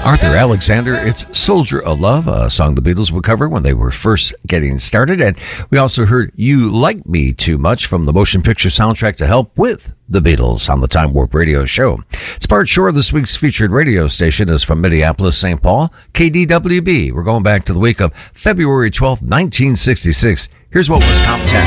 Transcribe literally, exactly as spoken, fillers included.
Arthur Alexander, it's Soldier of Love, a song the Beatles would cover when they were first getting started. And we also heard You Like Me Too Much from the motion picture soundtrack to help with the Beatles on the Time Warp Radio Show. It's Bart Shore. This week's featured radio station is from Minneapolis, Saint Paul, K D W B. We're going back to the week of February twelfth, nineteen sixty-six. Here's what was top ten.